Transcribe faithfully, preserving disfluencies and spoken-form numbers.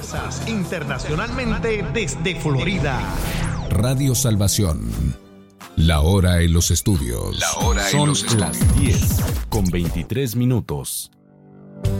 internacionalmente desde Florida. Radio Salvación. La hora en los estudios. La hora en Son los estudios. las diez con veintitrés minutos.